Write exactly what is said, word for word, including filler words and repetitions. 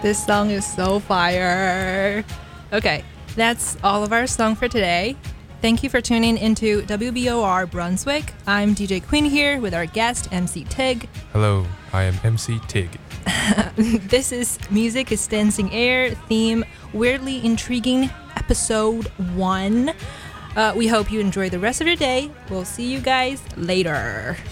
This song is so fire. Okay, that's all of our song for today. Thank you for tuning into W B O R Brunswick. I'm D J Quinn here with our guest, M C Tig. Hello, I am M C Tig. This is Music is Dancing Air theme, weirdly intriguing, episode one. Uh, we hope you enjoy the rest of your day. We'll see you guys later.